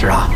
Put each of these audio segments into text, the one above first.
是啊。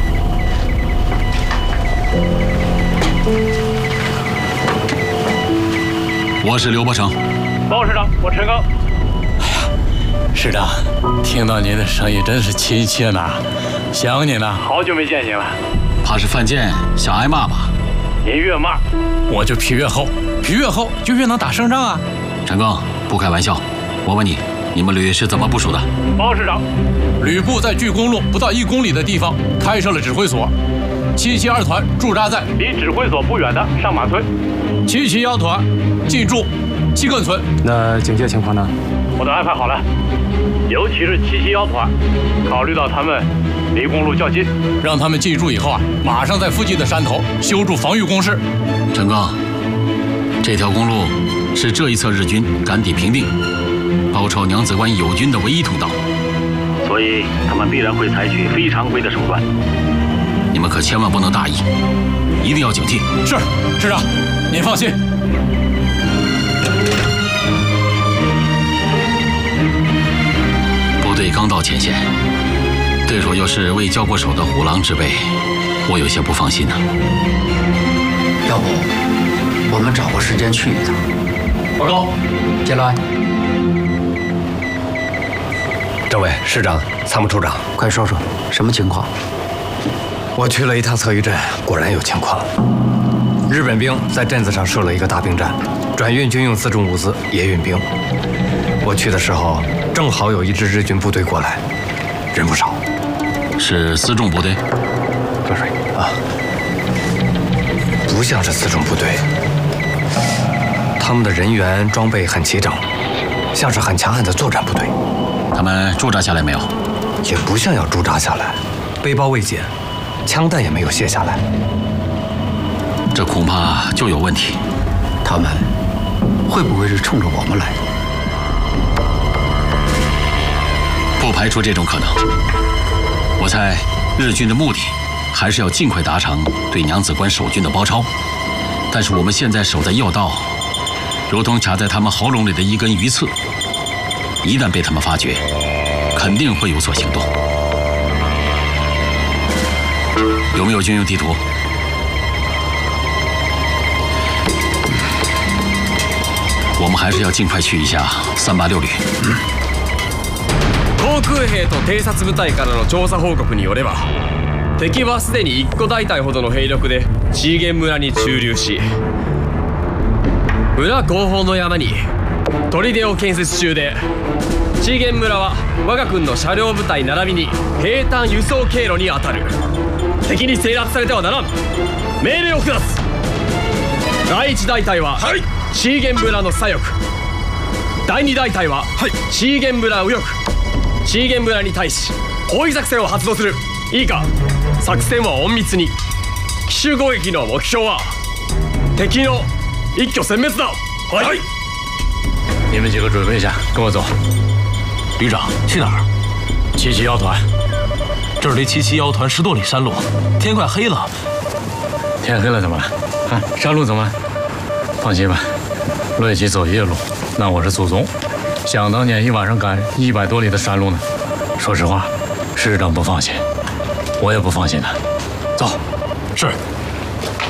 我是刘伯承。 包市长，我陈刚。 市长，听到您的声音真是亲切呐，想你呢。 好久没见您了。 怕是犯贱想挨骂吧？ 您越骂， 我就皮越厚，皮越厚就越能打胜仗啊。 陈刚，不开玩笑，我问你，你们旅是怎么部署的？ 包市长， 旅部在距公路不到1公里的地方开设了指挥所，772团驻扎在离指挥所不远的上马村 ，771团进驻七根村。 那警戒情况呢？ 我都安排好了，尤其是771团，考虑到他们离公路较近， 让他们进驻以后啊，马上在附近的山头修筑防御工事。 陈刚，这条公路是这一侧日军赶抵平定、包抄娘子关友军的唯一通道， 所以他们必然会采取非常规的手段。 你们可千万不能大意，一定要警惕。 是，市长，您放心。 部队刚到前线，对手又是未交过手的虎狼之辈，我有些不放心呢。 要不，我们找个时间去一趟。 报告， 进来， 政委、师长、参谋处长， 快说说什么情况？ 我去了一趟侧翼镇，果然有情况。日本兵在镇子上设了一个大兵站，转运军用辎重物资，也运兵。我去的时候，正好有一支日军部队过来，人不少。 是辎重部队？ 喝水啊，不像是辎重部队，他们的人员装备很齐整，像是很强悍的作战部队。 他们驻扎下来没有？ 也不像要驻扎下来，背包未解，枪弹也没有卸下来。 这恐怕就有问题。 他们会不会是冲着我们来的？ 不排除这种可能。我猜日军的目的还是要尽快达成对娘子关守军的包抄，但是我们现在守在要道，如同卡在他们喉咙里的一根鱼刺，一旦被他们发觉，肯定会有所行动。有没有军用地图？我们还是要尽快去一下386旅。 航空兵と偵察部隊からの調査報告によれば、敵はすでに1個大隊ほどの兵力でチーゲン村に駐留し、村後方の山に砦を建設中で、チーゲン村は我が軍の車両部隊並びに兵站輸送経路に当たる。敵に制圧されてはならん。命令を下す。第1大隊はチーゲン村の左翼、第2大隊はチーゲン村右翼、チーゲン村に対し包囲作戦を発動する。いいか、作戦は隠密に。奇襲攻撃の目標は敵の一挙殲滅だ。はい。 你们几个准备一下，跟我走。 旅长，去哪儿 771团。 这儿离771团10多里山路，天快黑了。 天黑了怎么了？啊，山路怎么了？放心吧，乐起走夜路，那我是祖宗。想当年一晚上赶100多里的山路呢。说实话，师长不放心，我也不放心的。走。 是。